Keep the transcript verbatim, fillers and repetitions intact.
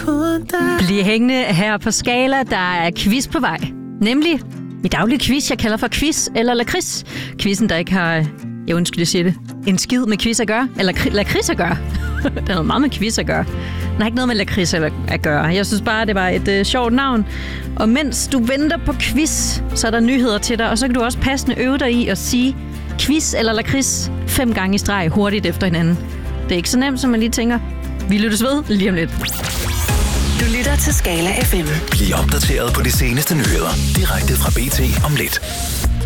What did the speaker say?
Bliv hængende her på Skala, der er quiz på vej. Nemlig i daglig quiz, jeg kalder for quiz eller lakrids. Quizzen, der ikke har, jeg undskyld, jeg siger det, en skid med quiz at gøre, eller lakrids at gøre. Det har noget meget med quiz at gøre. Den har ikke noget med lakrids at gøre. Jeg synes bare, det var et øh, sjovt navn. Og mens du venter på quiz, så er der nyheder til dig, og så kan du også passende øve dig i at sige quiz eller lakrids fem gange i streg hurtigt efter hinanden. Det er ikke så nemt, som man lige tænker. Vi lyttes ved lige om lidt. Du lytter til Skala F M. Bliv opdateret på de seneste nyheder direkte fra B T om lidt.